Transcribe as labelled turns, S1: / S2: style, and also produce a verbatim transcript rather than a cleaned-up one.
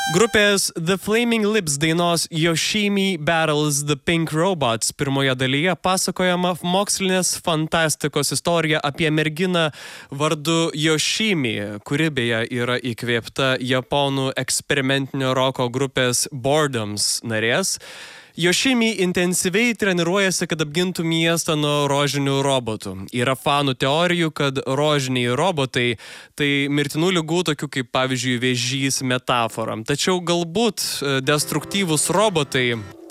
S1: Grupės The Flaming Lips dainos Yoshimi Battles the Pink Robots pirmoje dalyje pasakojama mokslinės fantastikos istorija apie merginą vardu Yoshimi, kuri beje yra įkvėpta japonų eksperimentinio roko grupės Boredoms narės. Yoshimi intensyviai treniruojasi, kad apgintų miestą nuo rožinių robotų. Yra fanų teorijų, kad rožiniai robotai tai mirtinų ligų, tokių kaip pavyzdžiui vėžys metafora. Tačiau galbūt destruktyvūs robotai